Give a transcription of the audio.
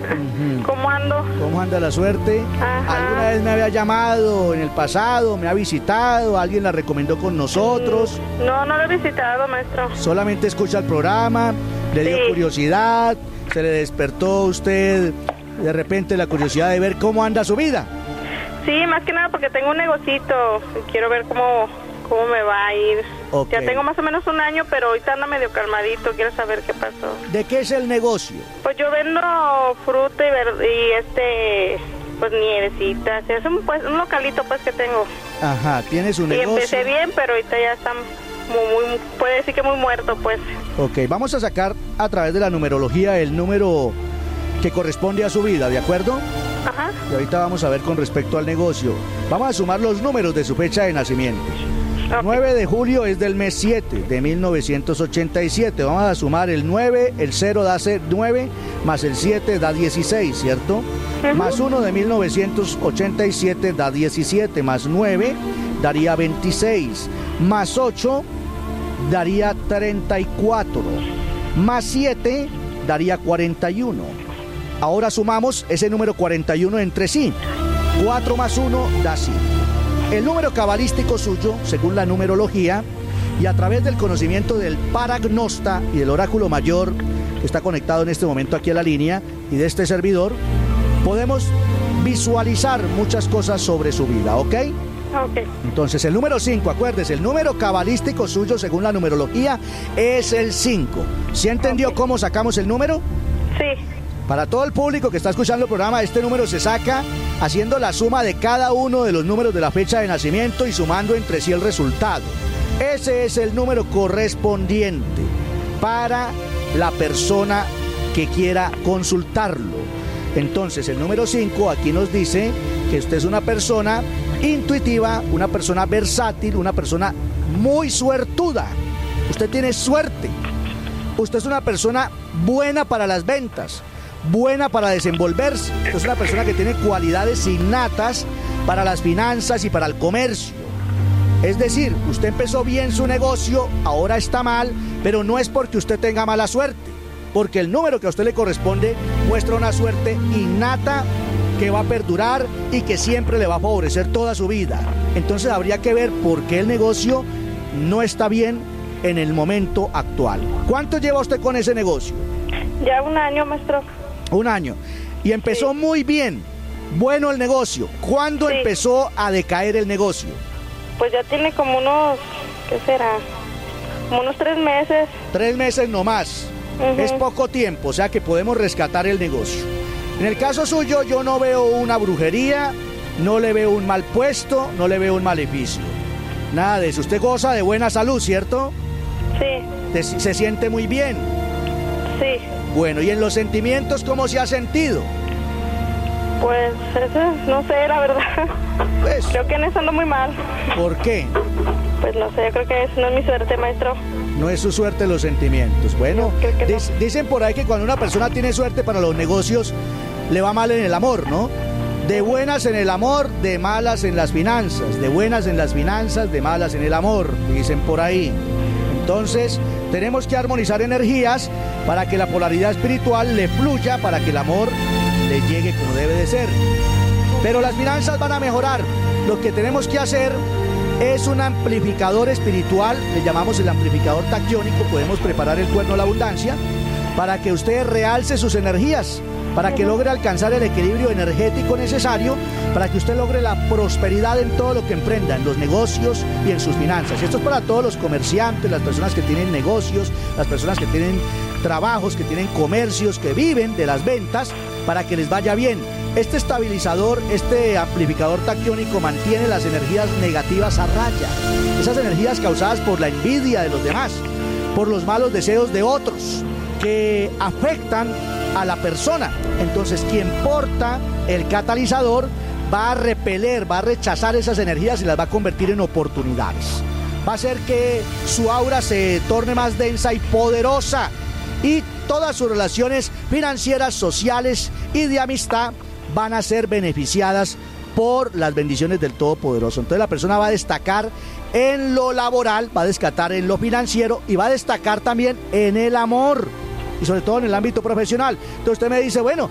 ¿Cómo ando? ¿Cómo anda la suerte? Ajá. ¿Alguna vez me había llamado en el pasado, me ha visitado, alguien la recomendó con nosotros? No, no lo he visitado, maestro. Solamente escucha el programa, le dio Sí. curiosidad, se le despertó a usted de repente la curiosidad de ver cómo anda su vida. Sí, más que nada porque tengo un negocito y quiero ver cómo me va a ir. Ok. Ya tengo más o menos un año, pero ahorita anda medio calmadito, quiero saber qué pasó. ¿De qué es el negocio? Pues yo vendo fruta y pues nievecitas, es un localito pues que tengo. Ajá, tiene su Y negocio. empecé bien, pero ahorita ya está muy, puede decir que muy muerto pues. Ok, vamos a sacar a través de la numerología el número que corresponde a su vida, ¿de acuerdo? Ajá. Y ahorita vamos a ver con respecto al negocio. Vamos a sumar los números de su fecha de nacimiento. Ok. 9 de julio es del mes 7 de 1987. Vamos a sumar el 9, el 0 da 9, más el 7 da 16, ¿cierto? Ujú. Más 1 de 1987 da 17, más 9 daría 26, más 8 daría 34, más 7 daría 41. Ahora sumamos ese número 41 entre sí. 4 más 1 da 5. El número cabalístico suyo, según la numerología, y a través del conocimiento del paragnosta y del oráculo mayor, que está conectado en este momento aquí a la línea, y de este servidor, podemos visualizar muchas cosas sobre su vida, ¿ok? Ok. Entonces, el número 5, acuérdese, el número cabalístico suyo, según la numerología, es el 5. ¿Sí entendió Ok. cómo sacamos el número? Sí. Para todo el público que está escuchando el programa, este número se saca haciendo la suma de cada uno de los números de la fecha de nacimiento y sumando entre sí el resultado. Ese es el número correspondiente para la persona que quiera consultarlo. Entonces, el número 5 aquí nos dice que usted es una persona intuitiva, una persona versátil, una persona muy suertuda. Usted tiene suerte. Usted es una persona buena para las ventas, buena para desenvolverse. Usted es una persona que tiene cualidades innatas para las finanzas y para el comercio. Es decir, usted empezó bien su negocio, ahora está mal, pero no es porque usted tenga mala suerte, porque el número que a usted le corresponde muestra una suerte innata que va a perdurar y que siempre le va a favorecer toda su vida. Entonces habría que ver por qué el negocio no está bien en el momento actual. ¿Cuánto lleva usted con ese negocio? Ya un año, maestro. Un año. Y empezó Sí. muy bien, bueno el negocio. ¿Cuándo Sí. empezó a decaer el negocio? Pues ya tiene como unos, ¿qué será? Como unos 3 meses. 3 meses nomás. Ujú. Es poco tiempo, o sea que podemos rescatar el negocio. En el caso suyo, yo no veo una brujería, no le veo un mal puesto, no le veo un maleficio. Nada de eso. Usted goza de buena salud, ¿cierto? Sí, Se siente muy bien. sí. Bueno, ¿y en los sentimientos cómo se ha sentido? Pues eso, no sé, la verdad. Pues, Creo que en eso ando muy mal. ¿por qué? Pues no sé, yo creo que eso no es mi suerte, maestro. No es su suerte los sentimientos. Bueno, Yo creo que no. dicen por ahí que cuando una persona tiene suerte para los negocios, le va mal en el amor, ¿no? De buenas en el amor, de malas en las finanzas. De buenas en las finanzas, de malas en el amor, dicen por ahí. Entonces, tenemos que armonizar energías para que la polaridad espiritual le fluya, para que el amor le llegue como debe de ser. Pero las finanzas van a mejorar. Lo que tenemos que hacer es un amplificador espiritual, le llamamos el amplificador tactiónico. Podemos preparar el cuerno a la abundancia para que usted realce sus energías, para que logre alcanzar el equilibrio energético necesario, para que usted logre la prosperidad en todo lo que emprenda, en los negocios y en sus finanzas. Y esto es para todos los comerciantes, las personas que tienen negocios, las personas que tienen trabajos, que tienen comercios, que viven de las ventas, para que les vaya bien. Este estabilizador, este amplificador tactiónico mantiene las energías negativas a raya, esas energías causadas por la envidia de los demás, por los malos deseos de otros, que afectan a la persona. Entonces, quien porta el catalizador va a repeler, va a rechazar esas energías y las va a convertir en oportunidades. Va a hacer que su aura se torne más densa y poderosa, y todas sus relaciones financieras, sociales y de amistad van a ser beneficiadas por las bendiciones del Todopoderoso. Entonces la persona va a destacar en lo laboral, va a destacar en lo financiero y va a destacar también en el amor, y sobre todo en el ámbito profesional. Entonces usted me dice, bueno,